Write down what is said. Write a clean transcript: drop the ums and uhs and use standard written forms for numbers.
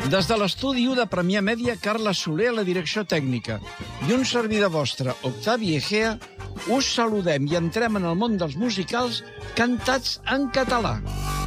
Des de l'estudi 1 de Premià Mèdia, Carla Soler a la direcció tècnica i un servidor vostre, Octavi Egea, us saludem i entrem en el món dels musicals cantats en català.